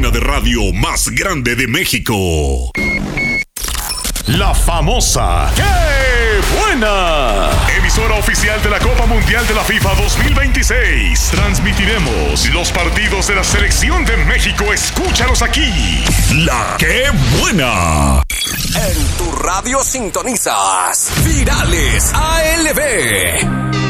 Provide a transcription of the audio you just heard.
cadena de radio más grande de México. La famosa ¡Qué buena! Emisora oficial de la Copa Mundial de la FIFA 2026. Transmitiremos los partidos de la Selección de México. Escúchalos aquí. La ¡Qué buena! En tu radio sintonizas Virales ALB.